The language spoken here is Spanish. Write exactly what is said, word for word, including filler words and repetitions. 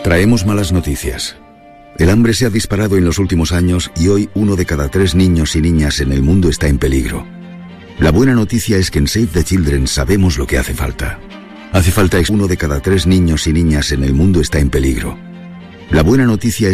Traemos malas noticias. El hambre se ha disparado en los últimos años y hoy uno de cada tres niños y niñas en el mundo está en peligro. La buena noticia es que en Save the Children sabemos lo que hace falta. Hace falta que uno de cada tres niños y niñas en el mundo está en peligro. La buena noticia es